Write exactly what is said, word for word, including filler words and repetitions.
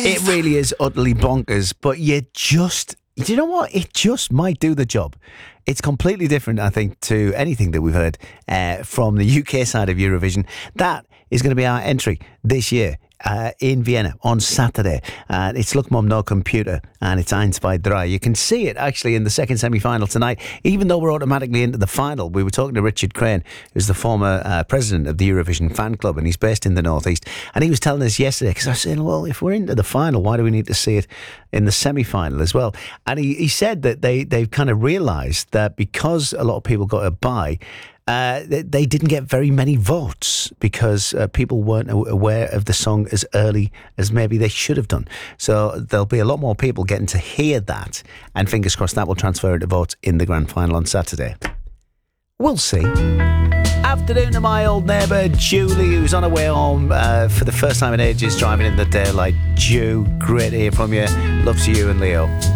It really is utterly bonkers, but you just, do you know what? It just might do the job. It's completely different, I think, to anything that we've heard uh, from the U K side of Eurovision. That is going to be our entry this year. Uh, in Vienna on Saturday. Uh, it's Look Mum No Computer and it's Eins Zwei Drei. You can see it actually in the second semi-final tonight, even though we're automatically into the final. We were talking to Richard Crane, who's the former uh, president of the Eurovision fan club, and he's based in the Northeast, and he was telling us yesterday, because I was saying, well, if we're into the final, why do we need to see it in the semi-final as well? And he, he said that they, they've kind of realised that because a lot of people got a bye, Uh, they, they didn't get very many votes because uh, people weren't aware of the song as early as maybe they should have done. So there'll be a lot more people getting to hear that, and fingers crossed that will transfer into votes in the grand final on Saturday. We'll see. Afternoon to my old neighbour Julie, who's on her way home uh, for the first time in ages, driving in the daylight. Ju, great to hear from you. Love to you and Leo.